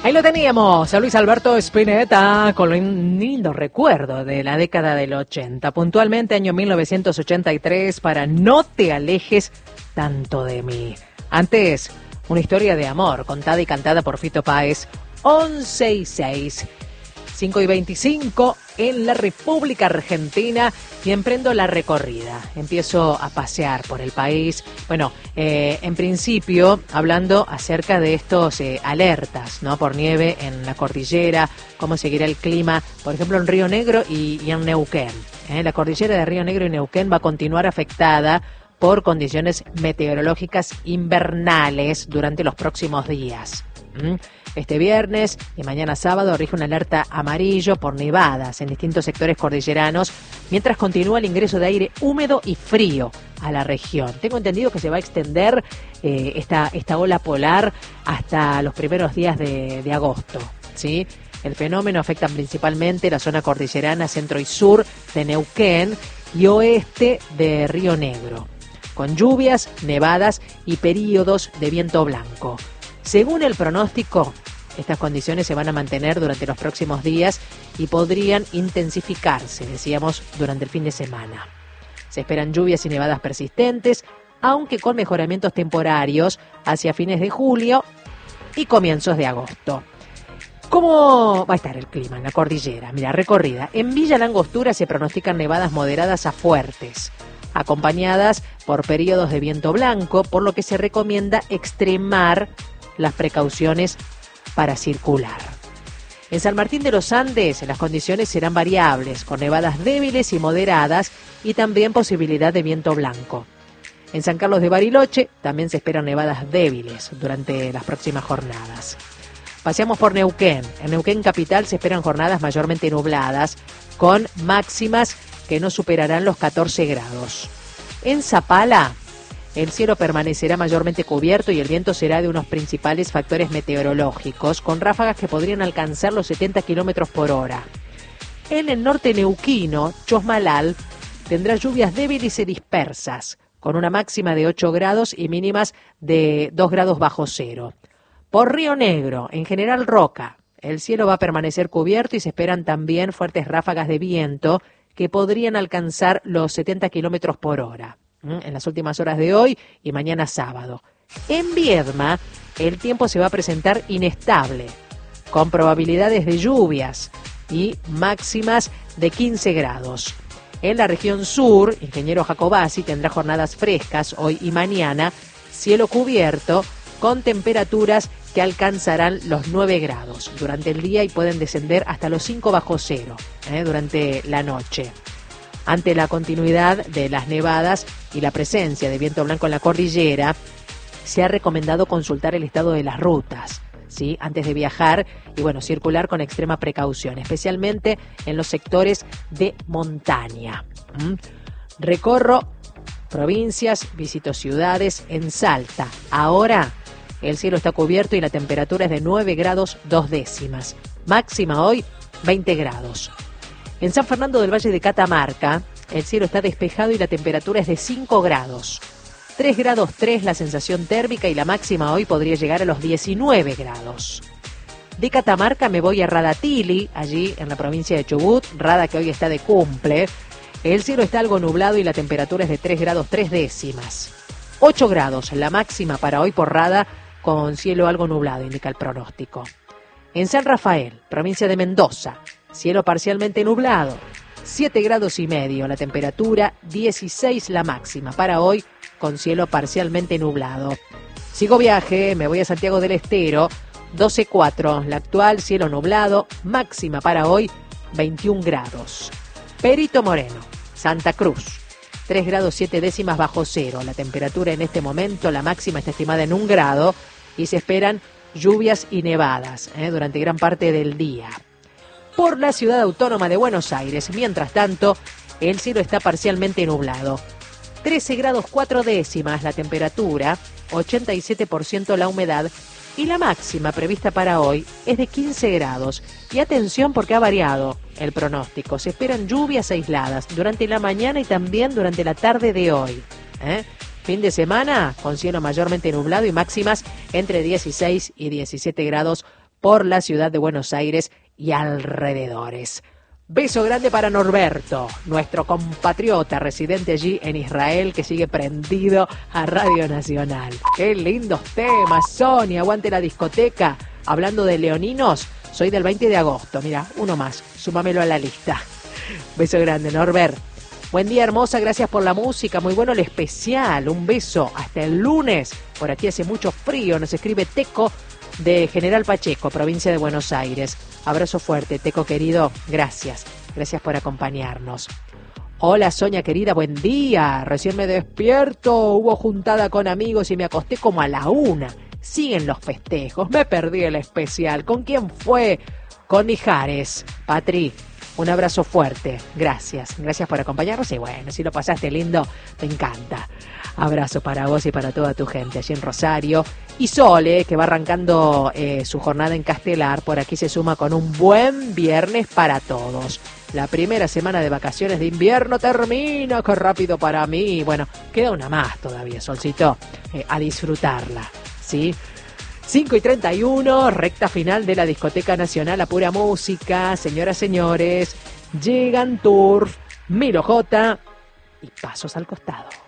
Ahí lo teníamos, a Luis Alberto Spinetta, con un lindo recuerdo de la década del 80, puntualmente año 1983, para No te alejes tanto de mí. Antes, una historia de amor, contada y cantada por Fito Páez, 11:06, 5:25 en la República Argentina, y emprendo la recorrida. Empiezo a pasear por el país. Bueno, en principio, hablando acerca de estos alertas, ¿no? Por nieve en la cordillera, cómo seguirá el clima, por ejemplo, en Río Negro y en Neuquén. La cordillera de Río Negro y Neuquén va a continuar afectada por condiciones meteorológicas invernales durante los próximos días. Este viernes y mañana sábado rige una alerta amarillo por nevadas en distintos sectores cordilleranos, mientras continúa el ingreso de aire húmedo y frío a la región. Tengo entendido que se va a extender esta ola polar hasta los primeros días de agosto, ¿sí? El fenómeno afecta principalmente la zona cordillerana centro y sur de Neuquén y oeste de Río Negro, con lluvias, nevadas y períodos de viento blanco. Según el pronóstico, estas condiciones se van a mantener durante los próximos días y podrían intensificarse, decíamos, durante el fin de semana. Se esperan lluvias y nevadas persistentes, aunque con mejoramientos temporarios hacia fines de julio y comienzos de agosto. ¿Cómo va a estar el clima en la cordillera? Mira, recorrida. En Villa La Angostura se pronostican nevadas moderadas a fuertes, acompañadas por periodos de viento blanco, por lo que se recomienda extremar las precauciones para circular. En San Martín de los Andes las condiciones serán variables, con nevadas débiles y moderadas y también posibilidad de viento blanco. En San Carlos de Bariloche también se esperan nevadas débiles durante las próximas jornadas. Paseamos por Neuquén. En Neuquén capital se esperan jornadas mayormente nubladas, con máximas que no superarán los 14 grados. En Zapala, el cielo permanecerá mayormente cubierto y el viento será de unos principales factores meteorológicos, con ráfagas que podrían alcanzar los 70 kilómetros por hora. En el norte neuquino, Chosmalal tendrá lluvias débiles y dispersas, con una máxima de 8 grados y mínimas de 2 grados bajo cero. Por Río Negro, en General Roca, el cielo va a permanecer cubierto y se esperan también fuertes ráfagas de viento que podrían alcanzar los 70 kilómetros por hora. En las últimas horas de hoy y mañana sábado. En Viedma, el tiempo se va a presentar inestable, con probabilidades de lluvias y máximas de 15 grados. En la región sur, Ingeniero Jacobasi tendrá jornadas frescas hoy y mañana, cielo cubierto, con temperaturas que alcanzarán los 9 grados durante el día y pueden descender hasta los 5 bajo cero durante la noche. Ante la continuidad de las nevadas y la presencia de viento blanco en la cordillera, se ha recomendado consultar el estado de las rutas, ¿sí? Antes de viajar y circular con extrema precaución, especialmente en los sectores de montaña. Recorro provincias, visito ciudades. En Salta, ahora el cielo está cubierto y la temperatura es de 9 grados 2 décimas. Máxima hoy, 20 grados. En San Fernando del Valle de Catamarca, el cielo está despejado y la temperatura es de 5 grados. 3 grados 3 la sensación térmica y la máxima hoy podría llegar a los 19 grados. De Catamarca me voy a Radatili, allí en la provincia de Chubut, Rada que hoy está de cumple. El cielo está algo nublado y la temperatura es de 3 grados 3 décimas. 8 grados la máxima para hoy por Rada, con cielo algo nublado, indica el pronóstico. En San Rafael, provincia de Mendoza, cielo parcialmente nublado, 7 grados y medio la temperatura, 16 la máxima para hoy, con cielo parcialmente nublado. Sigo viaje, me voy a Santiago del Estero, 12,4 la actual, cielo nublado, máxima para hoy, 21 grados. Perito Moreno, Santa Cruz, 3 grados 7 décimas bajo cero, la temperatura en este momento, la máxima está estimada en 1 grado y se esperan lluvias y nevadas durante gran parte del día. Por la ciudad autónoma de Buenos Aires, mientras tanto, el cielo está parcialmente nublado. 13 grados 4 décimas la temperatura, 87% la humedad y la máxima prevista para hoy es de 15 grados. Y atención porque ha variado el pronóstico. Se esperan lluvias aisladas durante la mañana y también durante la tarde de hoy. Fin de semana con cielo mayormente nublado y máximas entre 16 y 17 grados por la ciudad de Buenos Aires y alrededores. Beso grande para Norberto, nuestro compatriota residente allí en Israel, que sigue prendido a Radio Nacional. Qué lindos temas, Sonia, aguante la discoteca. Hablando de leoninos, soy del 20 de agosto, mira, uno más, súmamelo a la lista. Beso grande, Norbert. Buen día, hermosa, gracias por la música, muy bueno el especial, un beso, hasta el lunes. Por aquí hace mucho frío, nos escribe Teco de General Pacheco, provincia de Buenos Aires. Abrazo fuerte, Teco querido, gracias por acompañarnos. Hola Sonia querida, buen día, recién me despierto, hubo juntada con amigos y me acosté como a la 1. Siguen los festejos, me perdí el especial. ¿Con quién fue? Con Mijares. Patri, un abrazo fuerte, gracias por acompañarnos y bueno, si lo pasaste lindo, me encanta. Abrazo para vos y para toda tu gente allí en Rosario. Y Sole, que va arrancando su jornada en Castelar, por aquí se suma con un buen viernes para todos. La primera semana de vacaciones de invierno termina, qué rápido para mí. Bueno, queda una más todavía, Solcito, a disfrutarla, ¿sí? 5:31, recta final de la Discoteca Nacional a pura música. Señoras, señores, llegan Turf, Milo J y Pasos al Costado.